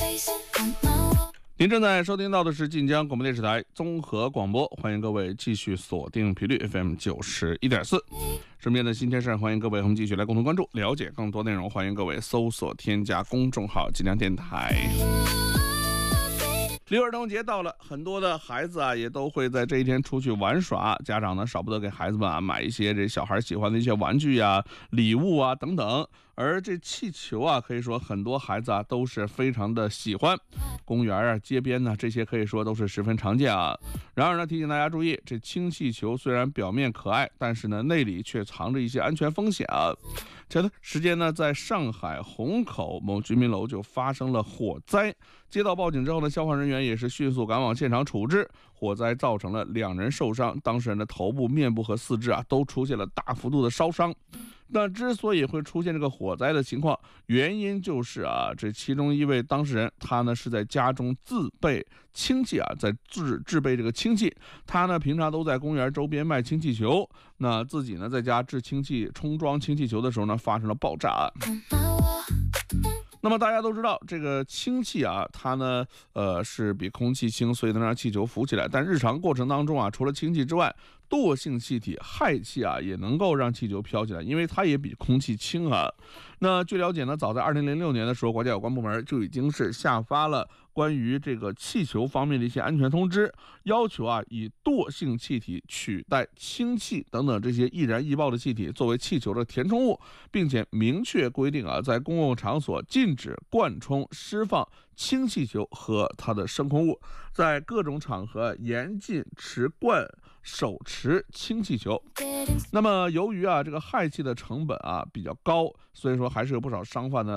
您正在收听到的是晋江广播电视台综合广播，欢迎各位继续锁定频率 FM 91.4。身边的新鲜事，欢迎各位和我们继续来共同关注，了解更多内容，欢迎各位搜索添加公众号晋江电台。6儿童节到了，很多的孩子啊也都会在这一天出去玩耍，家长呢少不得给孩子们啊买一些这小孩喜欢的一些玩具呀、礼物啊等等。而这气球啊，可以说很多孩子啊都是非常的喜欢，公园啊、街边呢，这些可以说都是十分常见啊。然而呢，提醒大家注意，这氢气球虽然表面可爱，但是呢内里却藏着一些安全风险啊。前段时间呢，在上海虹口某居民楼就发生了火灾，接到报警之后呢，消防人员也是迅速赶往现场处置。火灾造成了2人受伤，当事人的头部、面部和四肢啊都出现了大幅度的烧伤。那之所以会出现这个火灾的情况，原因就是啊，这其中一位当事人他呢是在家中自备氢气啊，在制备这个氢气。他呢平常都在公园周边卖氢气球，那自己呢在家制氢气、充装氢气球的时候呢，发生了爆炸案。那么大家都知道，这个氢气啊，它呢，是比空气轻，所以能让气球浮起来。但日常过程当中啊，除了氢气之外，惰性气体氦气啊，也能够让气球飘起来，因为它也比空气轻啊。那据了解呢，早在2006年的时候，国家有关部门就已经是下发了关于这个气球方面的一些安全通知，要求啊以惰性气体取代氢气等等这些易燃易爆的气体作为气球的填充物，并且明确规定啊，在公共场所禁止灌充、释放氢气球和它的升空物，在各种场合严禁手持氢气球。那么由于啊这个氦气的成本啊比较高，所以说还是有不少商贩呢